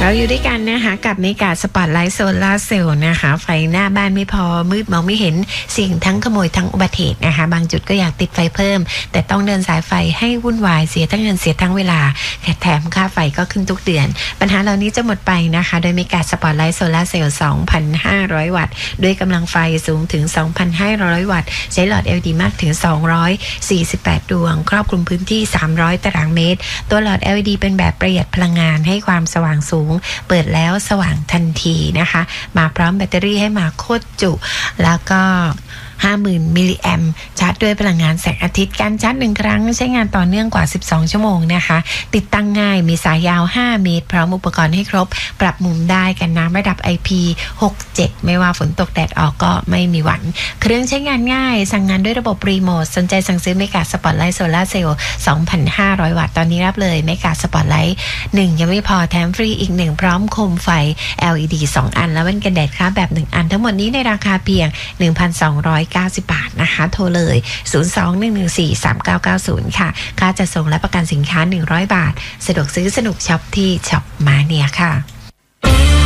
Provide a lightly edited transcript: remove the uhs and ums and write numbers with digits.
เราอยู่ด้วยกันนะคะกับเมกาสปอตไลท์โซลาร์เซลล์นะคะไฟหน้าบ้านไม่พอมืดมองไม่เห็นสิ่งทั้งขโมยทั้งอุบัติเหตุนะคะบางจุดก็อยากติดไฟเพิ่มแต่ต้องเดินสายไฟให้วุ่นวายเสียทั้งเงินเสียทั้งเวลาแถมค่าไฟก็ขึ้นทุกเดือนปัญหาเหล่านี้จะหมดไปนะคะโดยเมกาสปอตไลท์โซลาร์เซลล์ 2,500 วัตต์ด้วยกำลังไฟสูงถึง 2,500 วัตต์ใช้หลอด LED มากถึง248ดวงครอบคลุมพื้นที่300ตารางเมตรตัวหลอด LED เป็นแบบประหยัดพลังงานให้ความสว่างสูงเปิดแล้วสว่างทันทีนะคะมาพร้อมแบตเตอรี่ให้มาโคตรจุแล้วก็50,000 มิลลิแอมป์ชาร์จด้วยพลังงานแสงอาทิตย์การชาร์จ1ครั้งใช้งานต่อเนื่องกว่า12ชั่วโมงนะคะติดตั้งง่ายมีสายยาว5เมตรพร้อมอุปกรณ์ให้ครบปรับมุมได้กันน้ำระดับ IP67 ไม่ว่าฝนตกแดดออกก็ไม่มีหวั่นเครื่องใช้งานง่ายสั่งงานด้วยระบบรีโมทสนใจสั่งซื้อเมกาสปอตไลท์โซลาร์เซลล์ 2,500 วัตต์ตอนนี้รับเลยเมกาสปอตไลท์1ยังไม่พอแถมฟรีอีก1พร้อมโคมไฟ LED 2 อันและแว่นกันแดดครับแบบ1อันทั้งหมดนี้ในราคาเพียง 1,290 บาทนะคะโทรเลย 02-114-3990 ค่ะค่าจัดส่งและประกันสินค้า100 บาทสะดวกซื้อสนุกช็อปที่ช็อปมาเนียค่ะ